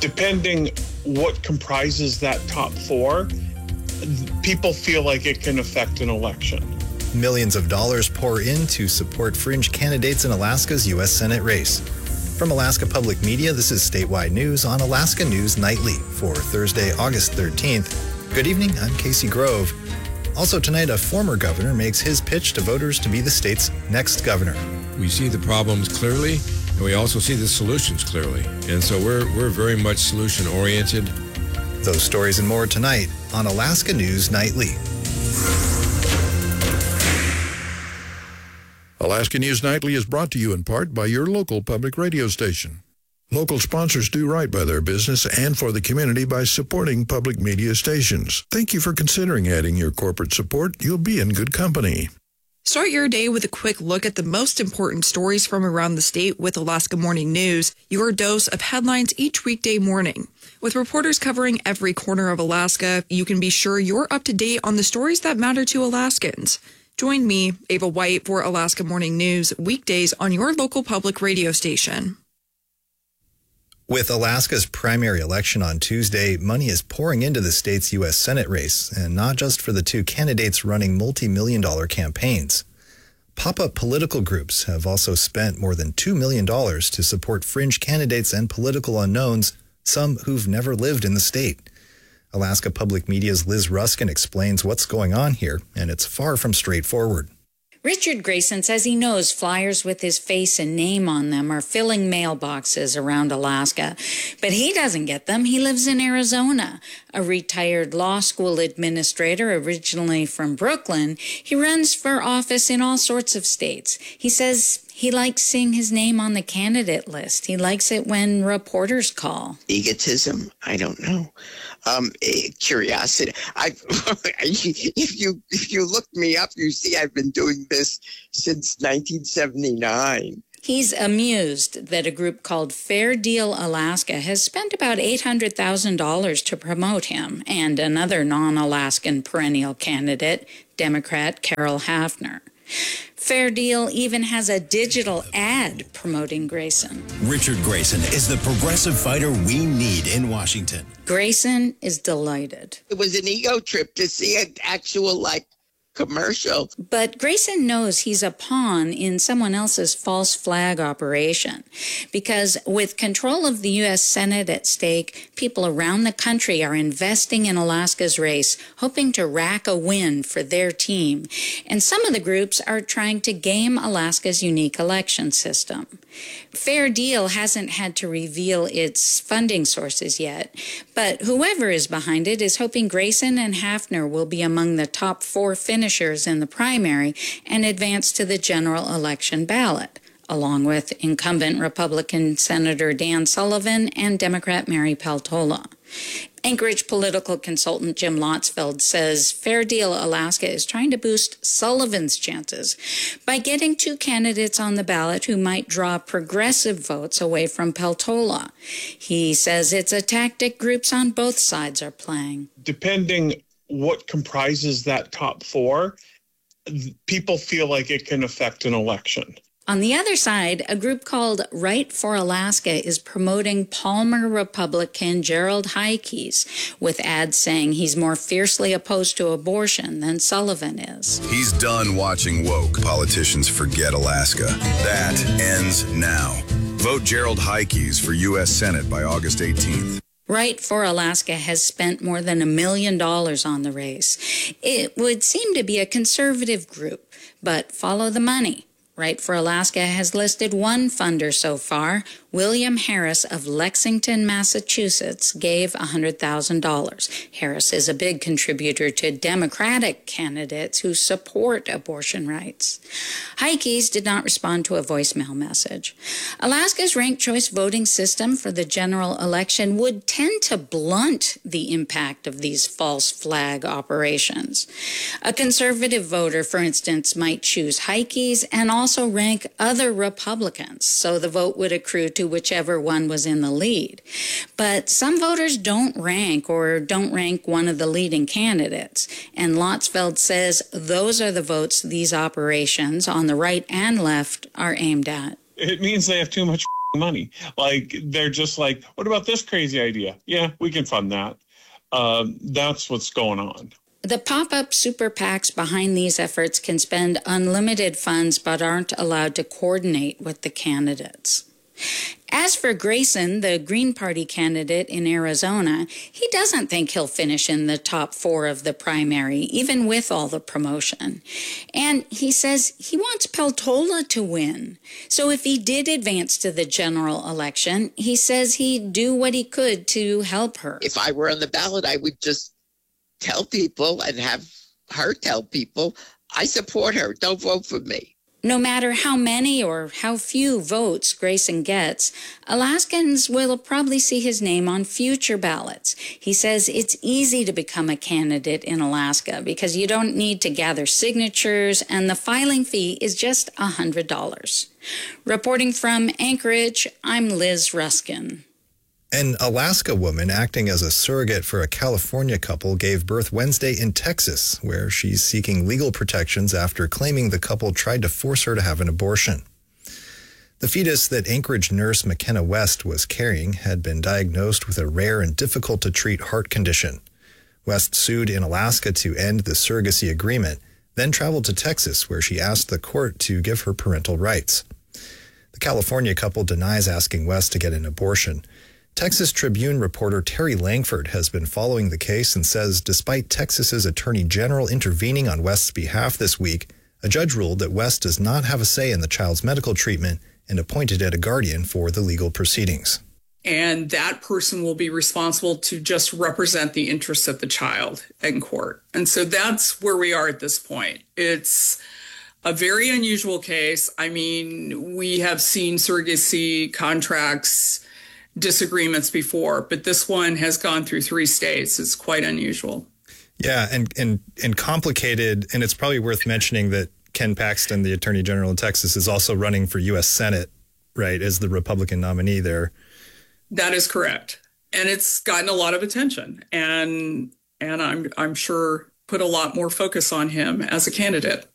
Depending what comprises that top four, people feel like it can affect an election. Millions of dollars pour in to support fringe candidates in Alaska's U.S. Senate race. From Alaska Public Media, this is Statewide News on Alaska News Nightly for Thursday, August 13th. Good evening, I'm Casey Grove. Also tonight, a former governor makes his pitch to voters to be the state's next governor. We see the problems clearly, and we also see the solutions clearly. And so we're very much solution-oriented. Those stories and more tonight on Alaska News Nightly. Alaska News Nightly is brought to you in part by your local public radio station. Local sponsors do right by their business and for the community by supporting public media stations. Thank you for considering adding your corporate support. You'll be in good company. Start your day with a quick look at the most important stories from around the state with Alaska Morning News, your dose of headlines each weekday morning. With reporters covering every corner of Alaska, you can be sure you're up to date on the stories that matter to Alaskans. Join me, Ava White, for Alaska Morning News, weekdays on your local public radio station. With Alaska's primary election on Tuesday, money is pouring into the state's U.S. Senate race, and not just for the two candidates running multi-million-dollar campaigns. Pop-up political groups have also spent more than $2 million to support fringe candidates and political unknowns, some who've never lived in the state. Alaska Public Media's Liz Ruskin explains what's going on here, and it's far from straightforward. Richard Grayson says he knows flyers with his face and name on them are filling mailboxes around Alaska, but he doesn't get them. He lives in Arizona. A retired law school administrator originally from Brooklyn, he runs for office in all sorts of states. He says he likes seeing his name on the candidate list. He likes it when reporters call. Egotism? I don't know. Curiosity. If you look me up, you see I've been doing this since 1979. He's amused that a group called Fair Deal Alaska has spent about $800,000 to promote him and another non-Alaskan perennial candidate, Democrat Carol Hafner. Fair Deal even has a digital ad promoting Grayson. Richard Grayson is the progressive fighter we need in Washington. Grayson is delighted. It was an ego trip to see an actual, commercial. But Grayson knows he's a pawn in someone else's false flag operation, because with control of the U.S. Senate at stake, people around the country are investing in Alaska's race, hoping to rack a win for their team. And some of the groups are trying to game Alaska's unique election system. Fair Deal hasn't had to reveal its funding sources yet, but whoever is behind it is hoping Grayson and Hafner will be among the top 4 finishers in the primary and advance to the general election ballot, along with incumbent Republican Senator Dan Sullivan and Democrat Mary Peltola. Anchorage political consultant Jim Lotsfeld says Fair Deal Alaska is trying to boost Sullivan's chances by getting 2 candidates on the ballot who might draw progressive votes away from Peltola. He says it's a tactic groups on both sides are playing. Depending what comprises that top 4, people feel like it can affect an election. On the other side, a group called Right for Alaska is promoting Palmer Republican Gerald Heikes with ads saying he's more fiercely opposed to abortion than Sullivan is. He's done watching woke politicians forget Alaska. That ends now. Vote Gerald Heikes for U.S. Senate by August 18th. Right for Alaska has spent more than $1 million on the race. It would seem to be a conservative group, but follow the money. Right for Alaska has listed one funder so far. William Harris of Lexington, Massachusetts, gave $100,000. Harris is a big contributor to Democratic candidates who support abortion rights. Heikes did not respond to a voicemail message. Alaska's ranked choice voting system for the general election would tend to blunt the impact of these false flag operations. A conservative voter, for instance, might choose Heikes and also rank other Republicans, so the vote would accrue to whichever one was in the lead. But some voters don't rank one of the leading candidates, and Lotsfeld says those are the votes these operations on the right and left are aimed at. It means they have too much money. Like, they're just like, what about this crazy idea? Yeah, we can fund that. That's what's going on. The pop-up super PACs behind these efforts can spend unlimited funds but aren't allowed to coordinate with the candidates. As for Grayson, the Green Party candidate in Arizona, he doesn't think he'll finish in the top 4 of the primary, even with all the promotion. And he says he wants Peltola to win. So if he did advance to the general election, he says he'd do what he could to help her. If I were on the ballot, I would just tell people and have her tell people, I support her. Don't vote for me. No matter how many or how few votes Grayson gets, Alaskans will probably see his name on future ballots. He says it's easy to become a candidate in Alaska because you don't need to gather signatures and the filing fee is just $100. Reporting from Anchorage, I'm Liz Ruskin. An Alaska woman acting as a surrogate for a California couple gave birth Wednesday in Texas, where she's seeking legal protections after claiming the couple tried to force her to have an abortion. The fetus that Anchorage nurse McKenna West was carrying had been diagnosed with a rare and difficult-to-treat heart condition. West sued in Alaska to end the surrogacy agreement, then traveled to Texas, where she asked the court to give her parental rights. The California couple denies asking West to get an abortion. Texas Tribune reporter Terry Langford has been following the case and says despite Texas's attorney general intervening on West's behalf this week, a judge ruled that West does not have a say in the child's medical treatment and appointed it a guardian for the legal proceedings. And that person will be responsible to just represent the interests of the child in court. And so that's where we are at this point. It's a very unusual case. I mean, we have seen surrogacy contracts disagreements before, but this one has gone through 3 states. It's quite unusual. Yeah, and complicated, and it's probably worth mentioning that Ken Paxton, the Attorney General in Texas, is also running for U.S. Senate, right, as the Republican nominee there. That is correct. And it's gotten a lot of attention, and I'm sure put a lot more focus on him as a candidate.